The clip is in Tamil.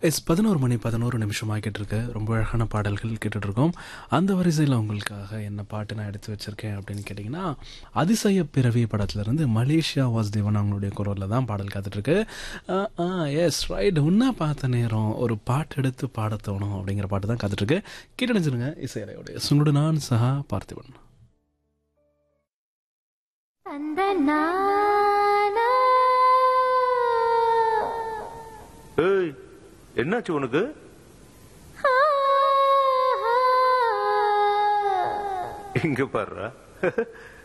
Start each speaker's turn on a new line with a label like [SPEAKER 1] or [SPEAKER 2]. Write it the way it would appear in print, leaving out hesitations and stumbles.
[SPEAKER 1] 11 மணி 11 நிமிஷம் ஆகிட்டு இருக்கு. ரொம்ப அழகான பாடல்கள் கேட்டுட்டு இருக்கோம். அந்த வரிசையில் உங்களுக்காக என்ன பாட்டு நான் எடுத்து வச்சிருக்கேன் அப்படின்னு கேட்டிங்கன்னா, அதிசய பிறவி படத்துலேருந்து மலேசியா வாசுதேவன் அவங்களுடைய குரலில் தான் பாடல் காத்துட்ருக்கு. எஸ் ரைட், உன்னா பார்த்த நேரம் ஒரு பாட்டு எடுத்து பாட தோணும் அப்படிங்கிற பாட்டு தான் காத்துட்ருக்கு. கேட்டணிச்சிருங்க இசையலையோடைய சுங்குடு நான் சஹா பார்த்திபன்.
[SPEAKER 2] அந்த நானா
[SPEAKER 3] ஏய், என்னாச்சு உனக்கு?
[SPEAKER 2] ஆ, ஆ.
[SPEAKER 3] இங்க பாருடா.